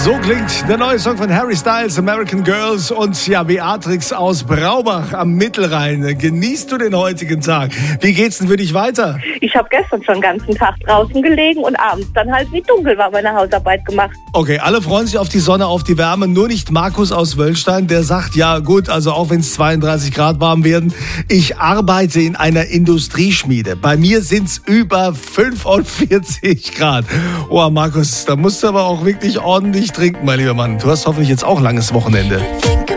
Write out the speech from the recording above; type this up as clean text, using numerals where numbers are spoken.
So klingt der neue Song von Harry Styles, American Girls, und ja, Beatrix aus Braubach am Mittelrhein. Genießt du den heutigen Tag? Wie geht's denn für dich weiter? Ich habe gestern schon den ganzen Tag draußen gelegen und abends dann halt, wie dunkel war, meine Hausarbeit gemacht. Okay, alle freuen sich auf die Sonne, auf die Wärme, nur nicht Markus aus Wöllstein, der sagt, ja gut, also auch wenn es 32 Grad warm werden, ich arbeite in einer Industrieschmiede. Bei mir sind's über 45 Grad. Oh, Markus, da musst du aber auch wirklich ordentlich trinken, mein lieber Mann. Du hast hoffentlich jetzt auch langes Wochenende.